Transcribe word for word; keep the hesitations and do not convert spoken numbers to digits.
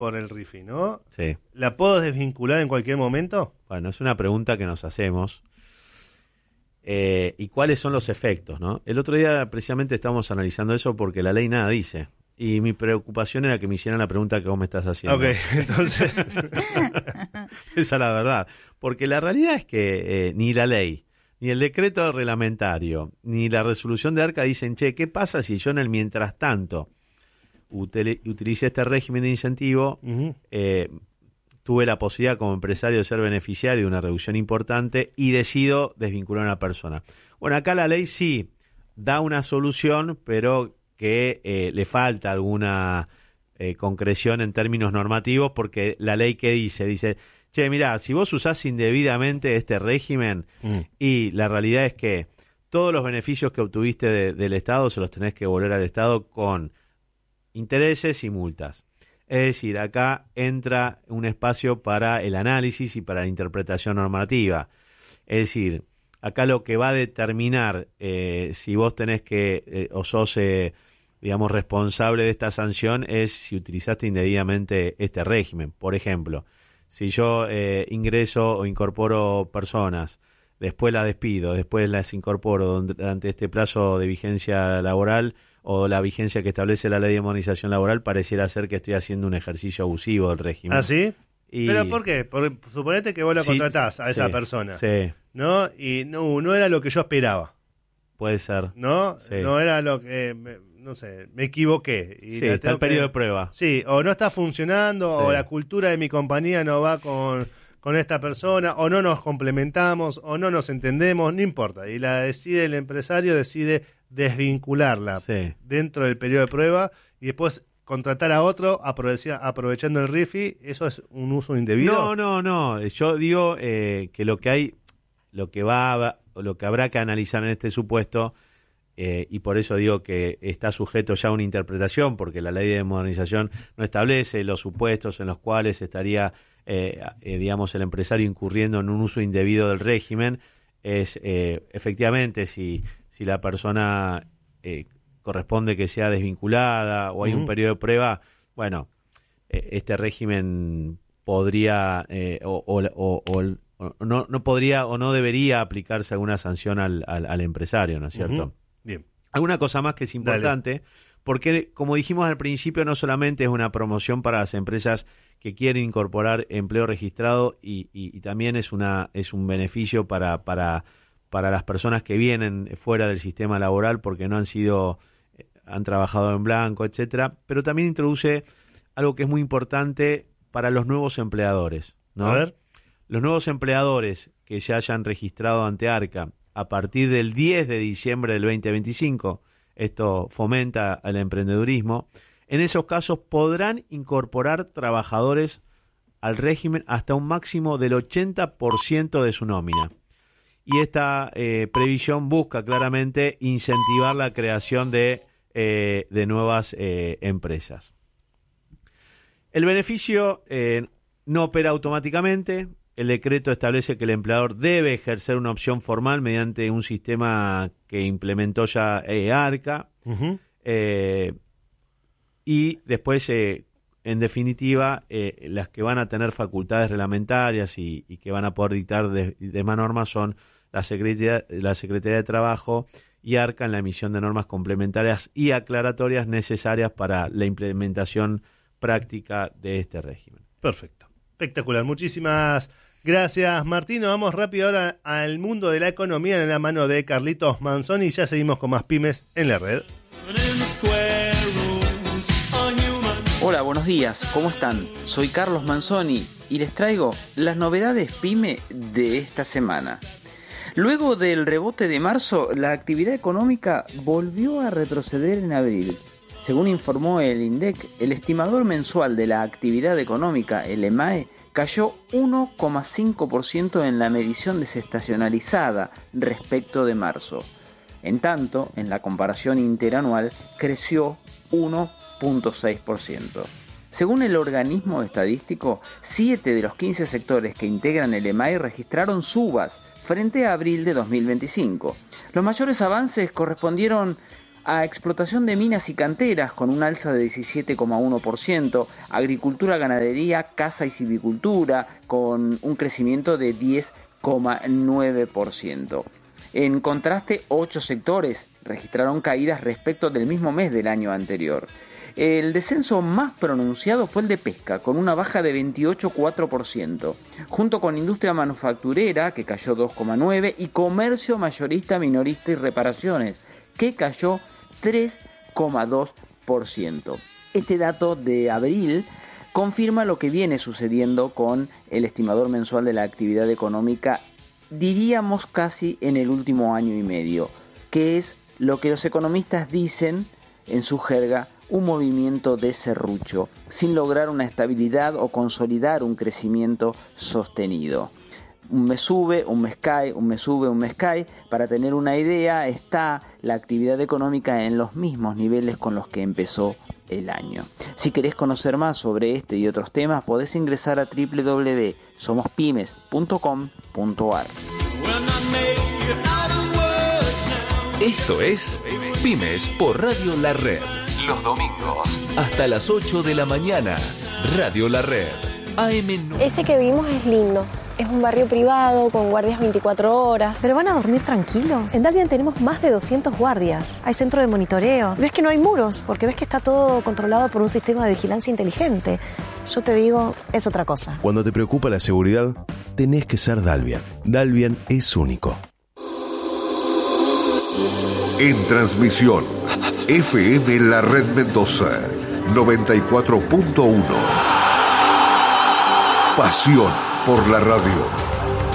por el R I F I, ¿no? Sí. ¿La puedo desvincular en cualquier momento? Bueno, es una pregunta que nos hacemos. Eh, ¿Y cuáles son los efectos, no? El otro día precisamente estábamos analizando eso porque la ley nada dice. Y mi preocupación era que me hicieran la pregunta que vos me estás haciendo. Ok, entonces... Esa es la verdad. Porque la realidad es que eh, ni la ley, ni el decreto reglamentario, ni la resolución de ARCA dicen, che, ¿qué pasa si yo en el mientras tanto util- utilicé este régimen de incentivo, Uh-huh. eh, tuve la posibilidad como empresario de ser beneficiario de una reducción importante y decido desvincular a una persona? Bueno, acá la ley sí da una solución, pero que eh, le falta alguna eh, concreción en términos normativos, porque la ley que dice, dice, che, mirá, si vos usás indebidamente este régimen, Mm. y la realidad es que todos los beneficios que obtuviste de, del Estado se los tenés que devolver al Estado con intereses y multas. Es decir, acá entra un espacio para el análisis y para la interpretación normativa. Es decir, acá lo que va a determinar eh, si vos tenés que, eh, o sos, eh, digamos, responsable de esta sanción es si utilizaste indebidamente este régimen. Por ejemplo, si yo eh, ingreso o incorporo personas, después las despido, después las incorporo durante este plazo de vigencia laboral o la vigencia que establece la ley de modernización laboral, pareciera ser que estoy haciendo un ejercicio abusivo del régimen. ¿Ah, sí? Y... ¿Pero por qué? Porque suponete que vos la Sí, contratás a esa sí, persona, Sí, ¿no? Y no, no era lo que yo esperaba, puede ser. ¿no? Sí. No era lo que, me- no sé, me equivoqué. Y Sí, la está tengo el periodo que- de prueba. Sí, o no está funcionando, Sí. o la cultura de mi compañía no va con, con esta persona, o no nos complementamos, o no nos entendemos, no importa. Y la decide el empresario, decide desvincularla Sí. dentro del periodo de prueba y después contratar a otro aprovecha- aprovechando el R I F I. ¿Eso es un uso indebido? No, no, no. Yo digo eh, que lo que hay, lo que va, lo que habrá que analizar en este supuesto, eh, y por eso digo que está sujeto ya a una interpretación, porque la ley de modernización no establece los supuestos en los cuales estaría, eh, eh, digamos, el empresario incurriendo en un uso indebido del régimen. Es eh, efectivamente si, si la persona eh, corresponde que sea desvinculada o hay Ujú. un periodo de prueba, bueno, eh, este régimen podría eh, o, o, o, o- o no, no podría o no debería aplicarse alguna sanción al, al, al empresario, ¿no es cierto? Ujú. Bien. Alguna cosa más que es importante, porque como dijimos al principio, no solamente es una promoción para las empresas que quieren incorporar empleo registrado y, y, y también es una es un beneficio para, para, para las personas que vienen fuera del sistema laboral porque no han sido, eh, han trabajado en blanco, etcétera, pero también introduce algo que es muy importante para los nuevos empleadores, ¿no? A ver. Los nuevos empleadores que se hayan registrado ante ARCA a partir del diez de diciembre del veinte veinticinco, esto fomenta el emprendedurismo, en esos casos podrán incorporar trabajadores al régimen hasta un máximo del ochenta por ciento de su nómina. Y esta eh, previsión busca claramente incentivar la creación de, eh, de nuevas eh, empresas. El beneficio eh, no opera automáticamente. El decreto establece que el empleador debe ejercer una opción formal mediante un sistema que implementó ya eh, ARCA. Ujú. Eh, y después, eh, en definitiva, eh, las que van a tener facultades reglamentarias y, y que van a poder dictar de, demás normas son la Secretaría, la Secretaría de Trabajo y ARCA en la emisión de normas complementarias y aclaratorias necesarias para la implementación práctica de este régimen. Perfecto. Espectacular. Muchísimas gracias, Martín. Nos vamos rápido ahora al mundo de la economía en la mano de Carlitos Manzoni y ya seguimos con más pymes en la red. Hola, buenos días, ¿cómo están? Soy Carlos Manzoni y les traigo las novedades PYME de esta semana. Luego del rebote de marzo, la actividad económica volvió a retroceder en abril. Según informó el INDEC, el estimador mensual de la actividad económica, el EMAE, cayó uno coma cinco por ciento en la medición desestacionalizada respecto de marzo. En tanto, en la comparación interanual, creció uno punto seis por ciento. Según el organismo estadístico, siete de los quince sectores que integran el EMAE registraron subas frente a abril de dos mil veinticinco. Los mayores avances correspondieron a explotación de minas y canteras con un alza de diecisiete coma uno por ciento, agricultura, ganadería, caza y silvicultura con un crecimiento de diez coma nueve por ciento. En contraste, ocho sectores registraron caídas respecto del mismo mes del año anterior. El descenso más pronunciado fue el de pesca, con una baja de veintiocho coma cuatro por ciento, junto con industria manufacturera, que cayó dos coma nueve por ciento, y comercio mayorista, minorista y reparaciones, que cayó tres coma dos por ciento. Este dato de abril confirma lo que viene sucediendo con el estimador mensual de la actividad económica, diríamos casi en el último año y medio, que es lo que los economistas dicen en su jerga, un movimiento de serrucho, sin lograr una estabilidad o consolidar un crecimiento sostenido. Un mes sube, un mes cae, un mes sube, un mes cae. Para tener una idea, está la actividad económica en los mismos niveles con los que empezó el año. Si querés conocer más sobre este y otros temas, podés ingresar a doble u doble u doble u punto somos pymes punto com punto a r. Esto es Pymes por Radio La Red. Los domingos, hasta las ocho de la mañana. Radio La Red. A M. Ese que vimos es lindo. Es un barrio privado con guardias veinticuatro horas. ¿Pero van a dormir tranquilos? En Dalvian tenemos más de doscientos guardias. Hay centro de monitoreo. Ves que no hay muros, porque ves que está todo controlado por un sistema de vigilancia inteligente. Yo te digo, es otra cosa. Cuando te preocupa la seguridad, tenés que ser Dalvian. Dalvian es único. En transmisión, F M La Red Mendoza, noventa y cuatro punto uno. Pasión por la radio.